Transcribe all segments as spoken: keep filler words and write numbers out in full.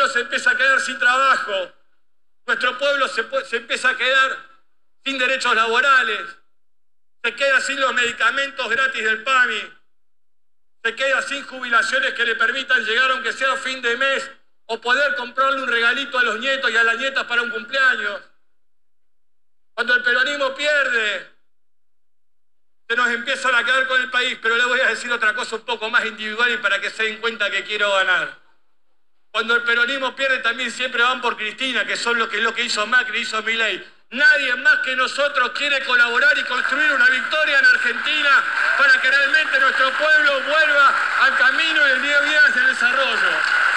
se empieza a quedar sin trabajo, nuestro pueblo se, se empieza a quedar sin derechos laborales, se queda sin los medicamentos gratis del P A M I, se queda sin jubilaciones que le permitan llegar aunque sea a fin de mes o poder comprarle un regalito a los nietos y a las nietas para un cumpleaños. Cuando el peronismo pierde, se nos empiezan a quedar con el país, pero le voy a decir otra cosa un poco más individual y para que se den cuenta que quiero ganar. Cuando el peronismo pierde también siempre van por Cristina, que son lo que, lo que hizo Macri, hizo Milei. Nadie más que nosotros quiere colaborar y construir una victoria en Argentina para que realmente nuestro pueblo vuelva al camino del día a día hacia el desarrollo.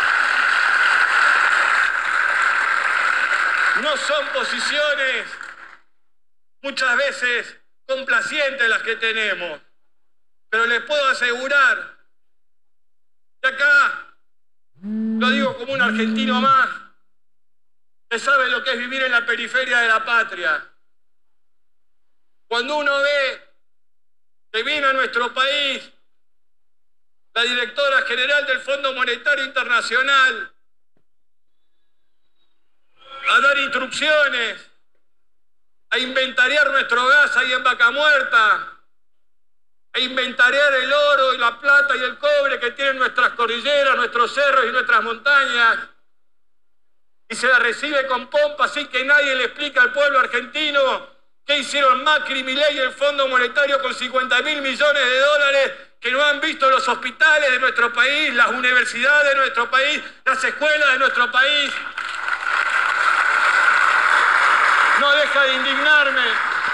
No son posiciones muchas veces complacientes las que tenemos, pero les puedo asegurar que acá, lo digo como un argentino más, que sabe lo que es vivir en la periferia de la patria. Cuando uno ve que viene a nuestro país la directora general del Fondo Monetario Internacional a dar instrucciones, a inventariar nuestro gas ahí en Vaca Muerta, a inventariar el oro y la plata y el cobre que tienen nuestras cordilleras, nuestros cerros y nuestras montañas, y se la recibe con pompa sin que nadie le explique al pueblo argentino qué hicieron Macri, Milei y el Fondo Monetario con cincuenta mil millones de dólares que no han visto los hospitales de nuestro país, las universidades de nuestro país, las escuelas de nuestro país. No deja de indignarme,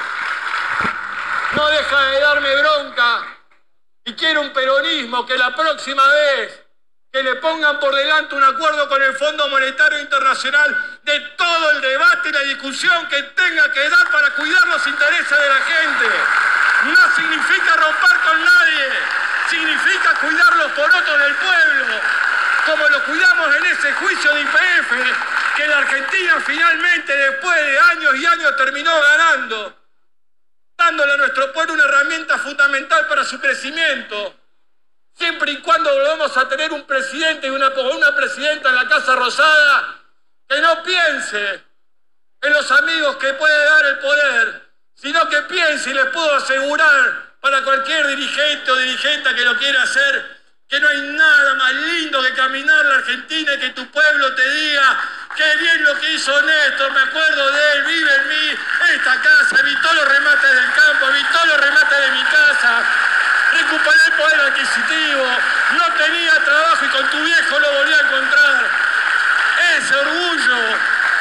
no deja de darme bronca, y quiero un peronismo que la próxima vez que le pongan por delante un acuerdo con el Fondo Monetario Internacional de todo el debate y la discusión que tenga que dar para cuidar los intereses de la gente. No significa romper con nadie, significa cuidar los porotos del pueblo, como lo cuidamos en ese juicio de I P F, que la Argentina finalmente, después de años y años, terminó ganando, dándole a nuestro pueblo una herramienta fundamental para su crecimiento, siempre y cuando volvamos a tener un presidente y una, una presidenta en la Casa Rosada que no piense en los amigos que puede dar el poder, sino que piense, y les puedo asegurar para cualquier dirigente o dirigente que lo quiera hacer, que no hay nada más lindo que caminar la Argentina y que tu pueblo te diga: qué bien lo que hizo Néstor, me acuerdo de él, vive en mí, esta casa, evitó los remates del campo, evitó los remates de mi casa, recuperé el poder adquisitivo, no tenía trabajo y con tu viejo lo volví a encontrar. Ese orgullo,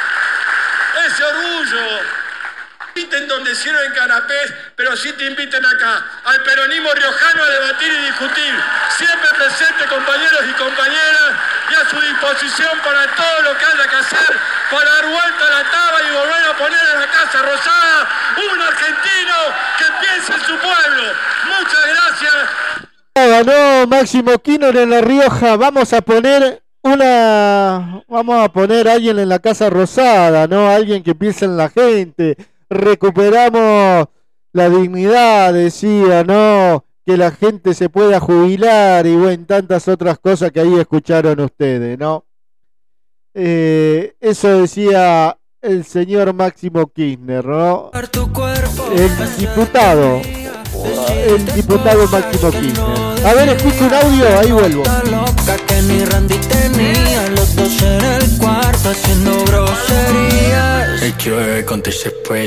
ese orgullo. Inviten donde sirven canapés, pero sí te inviten acá, al peronismo riojano, a debatir y discutir. Siempre presente, compañeros y compañeras, y a su disposición para todo lo que haya que hacer para dar vuelta a la tabla y volver a poner en la Casa Rosada un argentino que piense en su pueblo. Muchas gracias. Ganó Máximo Kirchner en La Rioja. Vamos a poner una, vamos a poner a alguien en la Casa Rosada, ¿no? Alguien que piense en la gente. Recuperamos la dignidad, decía, ¿no? Que la gente se pueda jubilar y bueno, tantas otras cosas que ahí escucharon ustedes, ¿no? Eh, eso decía el señor Máximo Kirchner, ¿no? El diputado, el diputado Máximo Kirchner. A ver, escucho un audio, ahí vuelvo. Que ni Randy tenía, los dos en el cuarto haciendo groserías. El que conté después.